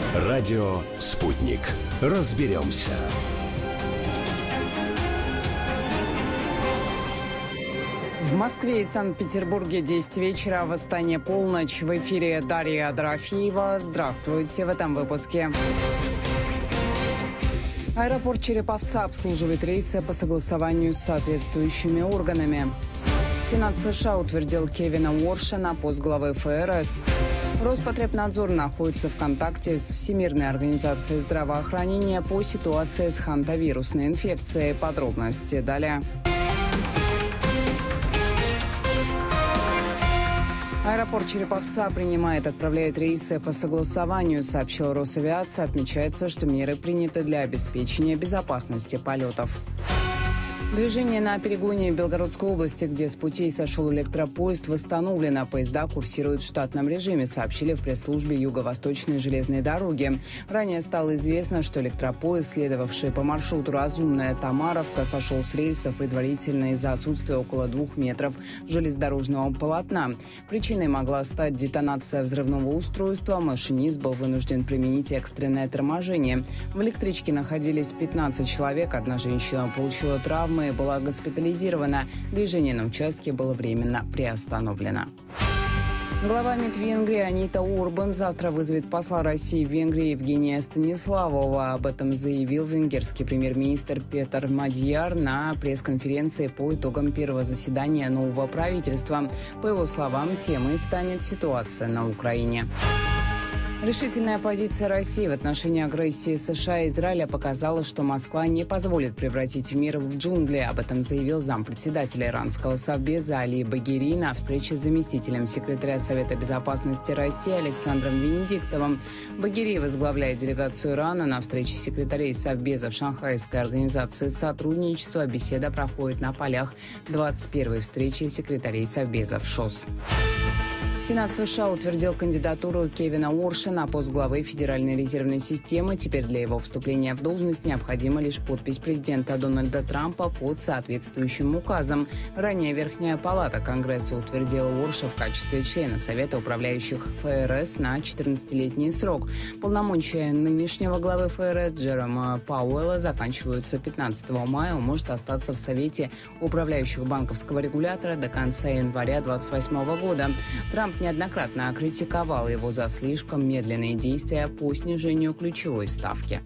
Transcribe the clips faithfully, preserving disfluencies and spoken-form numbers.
Радио «Спутник». Разберемся. В Москве и Санкт-Петербурге десять вечера, в Астане полночь. В эфире Дарья Дорофеева. Здравствуйте в этом выпуске. Аэропорт Череповца обслуживает рейсы по согласованию с соответствующими органами. Сенат США утвердил Кевина Уорша на пост главы эф эр эс. Роспотребнадзор находится в контакте с Всемирной организацией здравоохранения по ситуации с хантавирусной инфекцией. Подробности далее. Аэропорт Череповца принимает и отправляет рейсы по согласованию, сообщила Росавиация. Отмечается, что меры приняты для обеспечения безопасности полетов. Движение на перегоне Белгородской области, где с путей сошел электропоезд, восстановлено. Поезда курсируют в штатном режиме, сообщили в пресс-службе Юго-Восточной железной дороги. Ранее стало известно, что электропоезд, следовавший по маршруту Разумная-Тамаровка, сошел с рейсов предварительно из-за отсутствия около двух метров железнодорожного полотна. Причиной могла стать детонация взрывного устройства. Машинист был вынужден применить экстренное торможение. В электричке находились пятнадцать человек. Одна женщина получила травмы и была госпитализирована. Движение на участке было временно приостановлено. Глава МИД Венгрии Анита Урбан завтра вызовет посла России в Венгрии Евгения Станиславова. Об этом заявил венгерский премьер-министр Петр Мадьяр на пресс-конференции по итогам первого заседания нового правительства. По его словам, темой станет ситуация на Украине. Решительная позиция России в отношении агрессии США и Израиля показала, что Москва не позволит превратить мир в джунгли. Об этом заявил зампредседателя иранского совбеза Али Багери на встрече с заместителем секретаря Совета безопасности России Александром Венедиктовым. Багери возглавляет делегацию Ирана на встрече секретарей совбеза в Шанхайской организации сотрудничества. Беседа проходит на полях двадцать первой встречи секретарей совбезов ШОС. Сенат США утвердил кандидатуру Кевина Уорша на пост главы Федеральной резервной системы. Теперь для его вступления в должность необходима лишь подпись президента Дональда Трампа под соответствующим указом. Ранее Верхняя палата Конгресса утвердила Уорша в качестве члена Совета управляющих эф эр эс на четырнадцатилетний срок. Полномочия нынешнего главы эф эр эс Джерома Пауэлла заканчиваются пятнадцатого мая. Он может остаться в Совете управляющих банковского регулятора до конца января двадцать восьмого года. Трамп неоднократно критиковал его за слишком медленные действия по снижению ключевой ставки.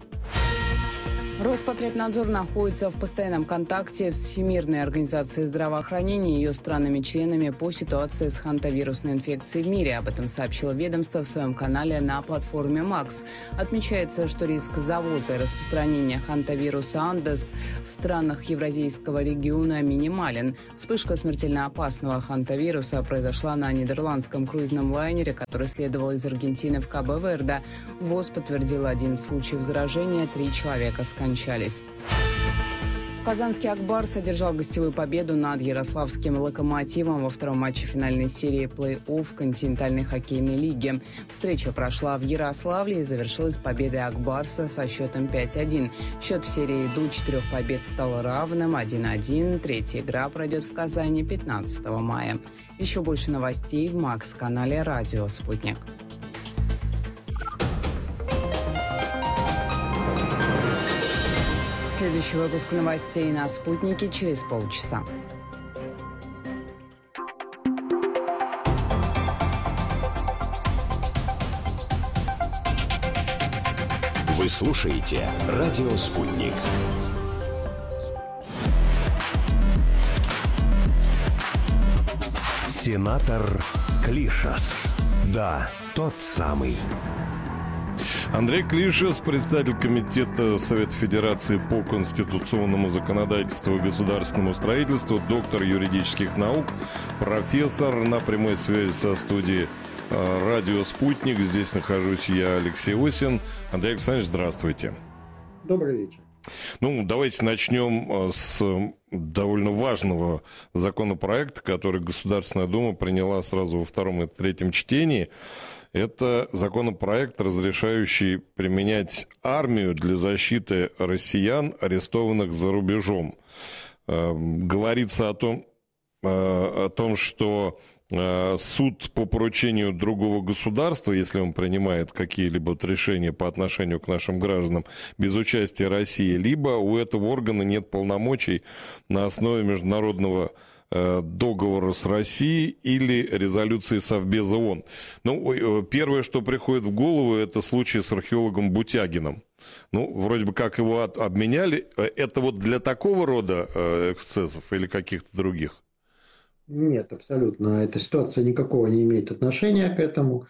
Роспотребнадзор находится в постоянном контакте с Всемирной организацией здравоохранения и ее странами-членами по ситуации с хантавирусной инфекцией в мире. Об этом сообщило ведомство в своем канале на платформе Макс. Отмечается, что риск завоза и распространения хантавируса Андес в странах Евразийского региона минимален. Вспышка смертельно опасного хантавируса произошла на нидерландском круизном лайнере, который следовал из Аргентины в Кабо-Верде. ВОЗ подтвердил один случай заражения, три человека скончались. Кончались. Казанский «Акбарс» одержал гостевую победу над ярославским «Локомотивом» во втором матче финальной серии плей-офф континентальной хоккейной лиги. Встреча прошла в Ярославле и завершилась победой «Акбарса» со счетом пять один. Счет в серии до четырех побед стал равным один один. Третья игра пройдет в Казани пятнадцатого мая. Еще больше новостей в Макс-канале «Радио Спутник». Следующий выпуск новостей на «Спутнике» через полчаса. Вы слушаете «Радио Спутник». Сенатор Клишас. Да, тот самый. Андрей Клишас, председатель комитета Совета Федерации по конституционному законодательству и государственному строительству, доктор юридических наук, профессор, на прямой связи со студией «Радио Спутник». Здесь нахожусь я, Алексей Осин. Андрей Александрович, здравствуйте. Добрый вечер. Ну, давайте начнем с довольно важного законопроекта, который Государственная Дума приняла сразу во втором и третьем чтении. Это законопроект, разрешающий применять армию для защиты россиян, арестованных за рубежом. Говорится о том, о том, что суд по поручению другого государства, если он принимает какие-либо решения по отношению к нашим гражданам без участия России, либо у этого органа нет полномочий на основе международного договора с Россией или резолюции Совбеза ООН. Ну, первое, что приходит в голову, это случай с археологом Бутягиным. Ну, вроде бы как его от, обменяли. Это вот для такого рода эксцессов или каких-то других? Нет, абсолютно. Эта ситуация никакого не имеет отношения к этому.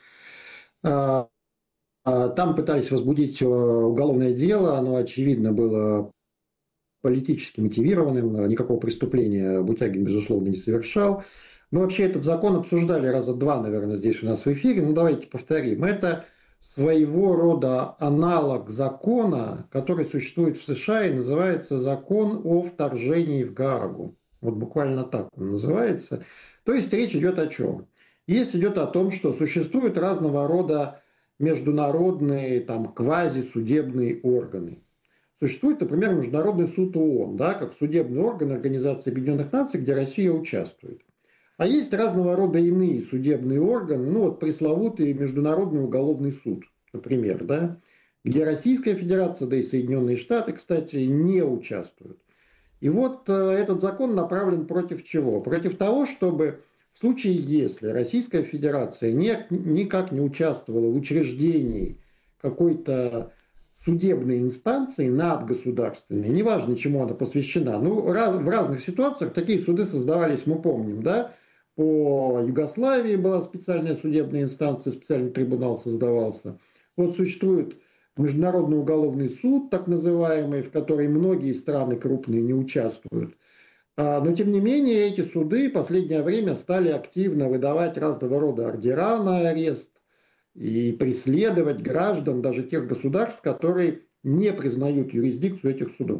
Там пытались возбудить уголовное дело, оно, очевидно, было политически мотивированным, никакого преступления Бутягин, безусловно, не совершал. Мы вообще этот закон обсуждали раза два, наверное, здесь у нас в эфире. Ну, давайте повторим. Это своего рода аналог закона, который существует в США и называется «Закон о вторжении в Гаагу». Вот буквально так он называется. То есть речь идет о чем? Речь идет о том, что существуют разного рода международные там, квазисудебные органы. Существует, например, Международный суд ООН, да, как судебный орган Организации Объединенных Наций, где Россия участвует. А есть разного рода иные судебные органы, ну вот пресловутый Международный уголовный суд, например, да, где Российская Федерация, да и Соединенные Штаты, кстати, не участвуют. И вот э, этот закон направлен против чего? Против того, чтобы в случае, если Российская Федерация не, никак не участвовала в учреждении какой-то судебной инстанции надгосударственной, неважно, чему она посвящена. Ну, раз, в разных ситуациях такие суды создавались, мы помним, да, по Югославии была специальная судебная инстанция, специальный трибунал создавался. Вот существует Международный уголовный суд, так называемый, в который многие страны крупные не участвуют. Но, тем не менее, эти суды в последнее время стали активно выдавать разного рода ордера на арест и преследовать граждан даже тех государств, которые не признают юрисдикцию этих судов.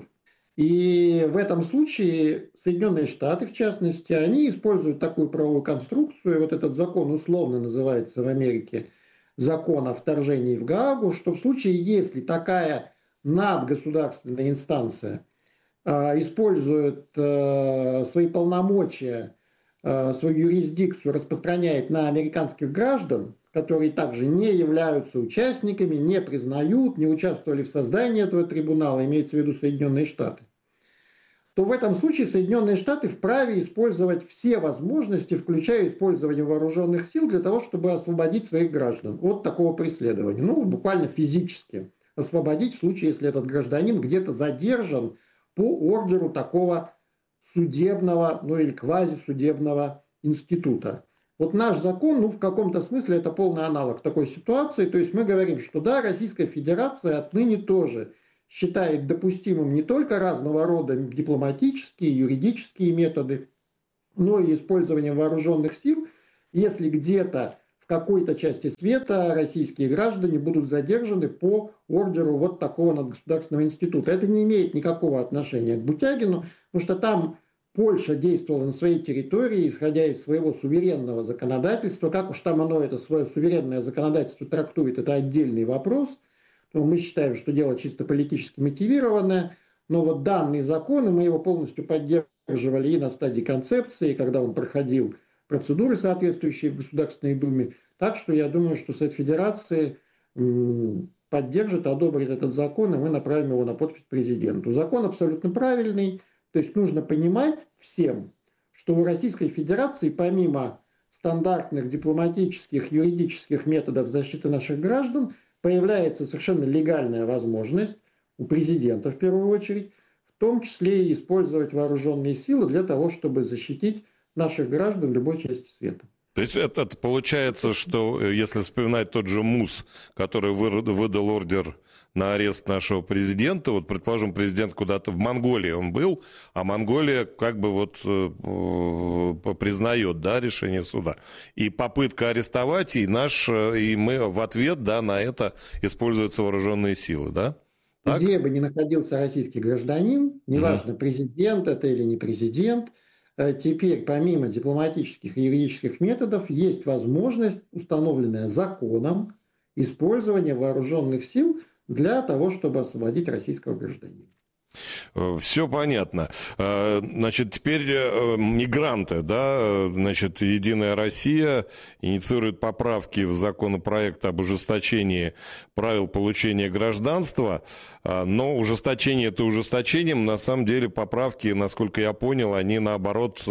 И в этом случае Соединенные Штаты, в частности, они используют такую правовую конструкцию, вот этот закон условно называется в Америке закон о вторжении в Гаагу, что в случае, если такая надгосударственная инстанция э, использует э, свои полномочия, э, свою юрисдикцию распространяет на американских граждан, которые также не являются участниками, не признают, не участвовали в создании этого трибунала, имеется в виду Соединенные Штаты, то в этом случае Соединенные Штаты вправе использовать все возможности, включая использование вооруженных сил, для того, чтобы освободить своих граждан от такого преследования. Ну, буквально физически освободить в случае, если этот гражданин где-то задержан по ордеру такого судебного, ну или квазисудебного института. Вот наш закон, ну, в каком-то смысле это полный аналог такой ситуации. То есть мы говорим, что да, Российская Федерация отныне тоже считает допустимым не только разного рода дипломатические, юридические методы, но и использование вооруженных сил, если где-то в какой-то части света российские граждане будут задержаны по ордеру вот такого надгосударственного института. Это не имеет никакого отношения к Бутягину, потому что там Польша действовала на своей территории, исходя из своего суверенного законодательства. Как уж там оно это свое суверенное законодательство трактует, это отдельный вопрос. Но мы считаем, что дело чисто политически мотивированное. Но вот данный закон, и мы его полностью поддерживали и на стадии концепции, когда он проходил процедуры, соответствующие в Государственной Думе. Так что я думаю, что Совет Федерации поддержит, одобрит этот закон, и мы направим его на подпись президенту. Закон абсолютно правильный. То есть нужно понимать всем, что у Российской Федерации помимо стандартных дипломатических, юридических методов защиты наших граждан появляется совершенно легальная возможность у президента в первую очередь, в том числе и использовать вооруженные силы для того, чтобы защитить наших граждан в любой части света. То есть это, это получается, что если вспоминать тот же МУС, который выдал ордер на арест нашего президента, вот, предположим, президент куда-то в Монголии он был, а Монголия как бы вот э, признает, да, решение суда. И попытка арестовать, и наш, и мы в ответ, да, на это используются вооруженные силы, да? Так? Где бы ни находился российский гражданин, неважно, mm-hmm. президент это или не президент, теперь помимо дипломатических и юридических методов есть возможность, установленная законом, использования вооруженных сил для того, чтобы освободить российского гражданина. Все понятно. Значит, теперь мигранты, да, значит, Единая Россия инициирует поправки в законопроект об ужесточении правил получения гражданства, но ужесточение это ужесточением, на самом деле поправки, насколько я понял, они наоборот,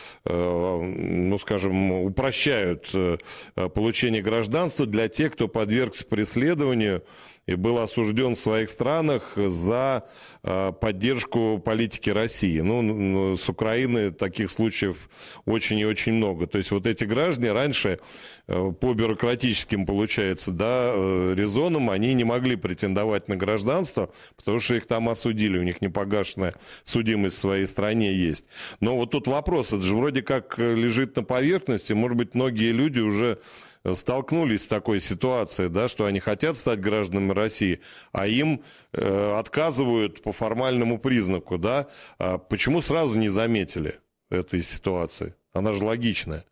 ну, скажем, упрощают получение гражданства для тех, кто подвергся преследованию и был осужден в своих странах за э, поддержку политики России. Ну, с Украины таких случаев очень и очень много. То есть вот эти граждане раньше э, по бюрократическим, получается, да, э, резонам они не могли претендовать на гражданство, потому что их там осудили, у них непогашенная судимость в своей стране есть. Но вот тут вопрос, это же вроде как лежит на поверхности, может быть, многие люди уже столкнулись с такой ситуацией, да, что они хотят стать гражданами России, а им э, отказывают по формальному признаку, да. А почему сразу не заметили этой ситуации? Она же логичная.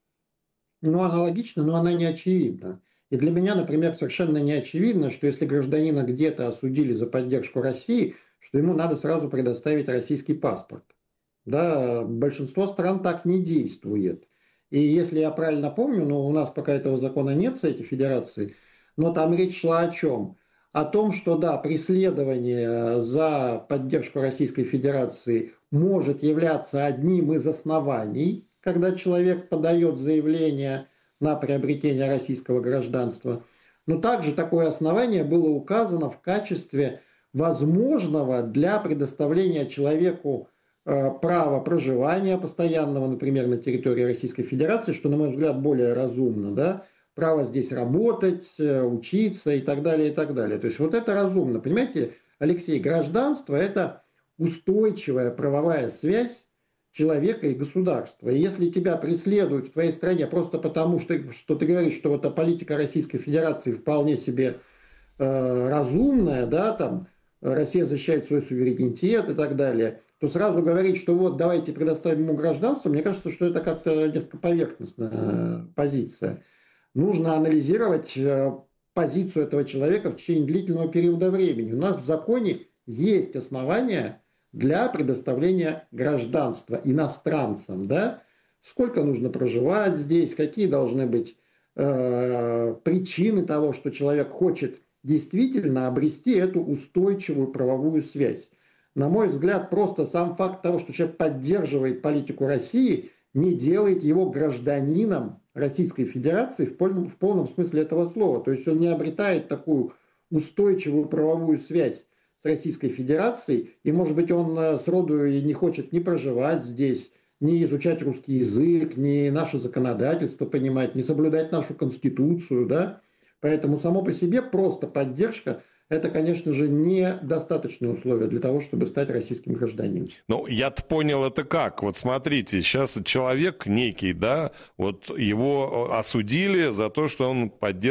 Ну, она логична, но она не очевидна. И для меня, например, совершенно не очевидно, что если гражданина где-то осудили за поддержку России, что ему надо сразу предоставить российский паспорт. Да, большинство стран так не действует. И если я правильно помню, но у нас пока этого закона нет в Совете Федерации, но там речь шла о чем? О том, что да, преследование за поддержку Российской Федерации может являться одним из оснований, когда человек подает заявление на приобретение российского гражданства. Но также такое основание было указано в качестве возможного для предоставления человеку право проживания постоянного, например, на территории Российской Федерации, что, на мой взгляд, более разумно, да, право здесь работать, учиться и так далее, и так далее. То есть вот это разумно. Понимаете, Алексей, гражданство – это устойчивая правовая связь человека и государства. И если тебя преследуют в твоей стране просто потому, что, что ты говоришь, что вот политика Российской Федерации вполне себе э, разумная, да, там, Россия защищает свой суверенитет и так далее, то сразу говорить, что вот давайте предоставим ему гражданство, мне кажется, что это как-то несколько поверхностная позиция. Нужно анализировать позицию этого человека в течение длительного периода времени. У нас в законе есть основания для предоставления гражданства иностранцам. Да? Сколько нужно проживать здесь, какие должны быть э, причины того, что человек хочет действительно обрести эту устойчивую правовую связь. На мой взгляд, просто сам факт того, что человек поддерживает политику России, не делает его гражданином Российской Федерации в полном, в полном смысле этого слова. То есть он не обретает такую устойчивую правовую связь с Российской Федерацией, и, может быть, он сроду и не хочет ни проживать здесь, ни изучать русский язык, ни наше законодательство понимать, ни соблюдать нашу Конституцию, да. Поэтому само по себе просто поддержка – это, конечно же, недостаточное условие для того, чтобы стать российским гражданином. Ну, я-то понял это как. Вот смотрите, сейчас человек некий, да, вот его осудили за то, что он поддерживает